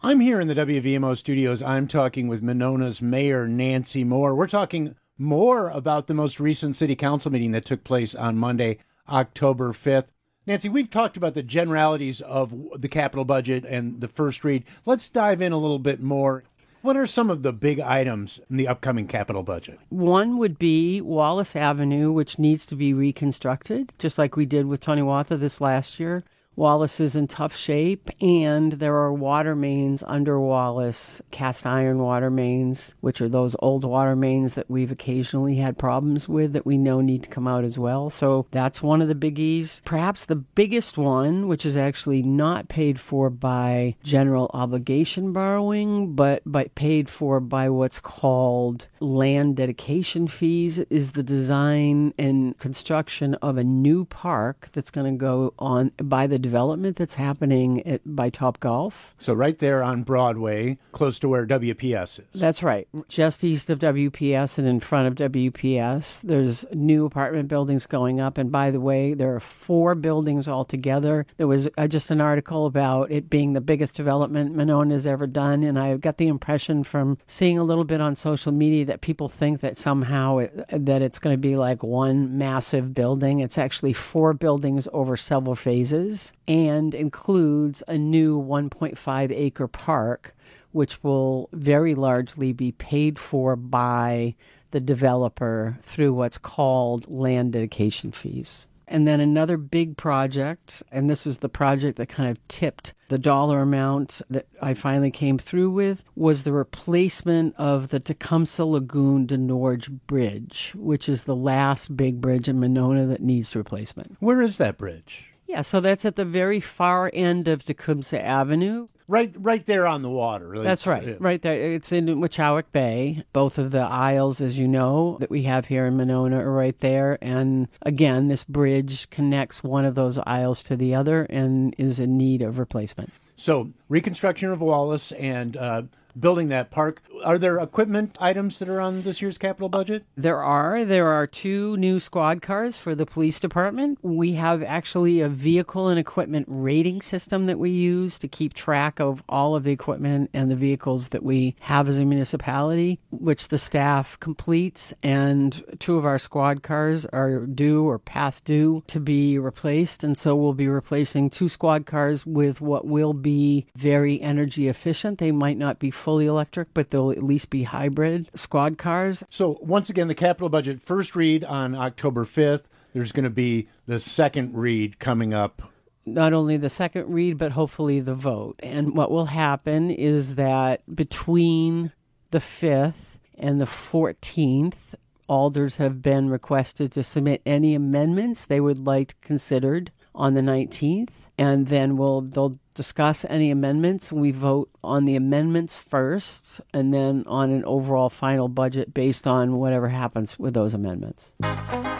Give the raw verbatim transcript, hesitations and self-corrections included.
I'm here in the W V M O studios. I'm talking with Monona's Mayor Nancy Moore. We're talking more about the most recent city council meeting that took place on Monday, October fifth. Nancy, we've talked about the generalities of the capital budget and the first read. Let's dive in a little bit more. What are some of the big items in the upcoming capital budget? One would be Wallace Avenue, which needs to be reconstructed, just like we did with Tonawatha this last year. Wallace is in tough shape, and there are water mains under Wallace, cast iron water mains, which are those old water mains that we've occasionally had problems with that we know need to come out as well. So that's one of the biggies. Perhaps the biggest one, which is actually not paid for by general obligation borrowing, but, but paid for by what's called land dedication fees, is the design and construction of a new park that's going to go on by the development that's happening at, by Topgolf. So right there on Broadway, close to where W P S is. That's right. Just east of W P S and in front of W P S. There's new apartment buildings going up. And by the way, there are four buildings altogether. There was uh, just an article about it being the biggest development Monona's ever done. And I got the impression from seeing a little bit on social media that people think that somehow it, that it's going to be like one massive building. It's actually four buildings over several phases, and includes a new one point five acre park, which will very largely be paid for by the developer through what's called land dedication fees. And then another big project, and this is the project that kind of tipped the dollar amount that I finally came through with, was the replacement of the Tecumseh Lagoon to Norge Bridge, which is the last big bridge in Monona that needs replacement. Where is that bridge? Yeah, so that's at the very far end of Tecumseh Avenue. Right right there on the water. That's right, yeah. Right there. It's in Wachowak Bay. Both of the aisles, as you know, that we have here in Monona are right there. And again, this bridge connects one of those aisles to the other and is in need of replacement. So reconstruction of Wallace and uh, building that park. Are there equipment items that are on this year's capital budget? There are. There are two new squad cars for the police department. We have actually a vehicle and equipment rating system that we use to keep track of all of the equipment and the vehicles that we have as a municipality, which the staff completes. And two of our squad cars are due or past due to be replaced. And so we'll be replacing two squad cars with what will be very energy efficient. They might not be fully electric, but they'll at least be hybrid squad cars. So once again, the capital budget first read on October fifth. There's going to be the second read coming up. Not only the second read, but hopefully the vote. And what will happen is that between the fifth and the fourteenth, alders have been requested to submit any amendments they would like considered on the nineteenth. And then we'll they'll discuss any amendments. We vote on the amendments first, and then on an overall final budget based on whatever happens with those amendments.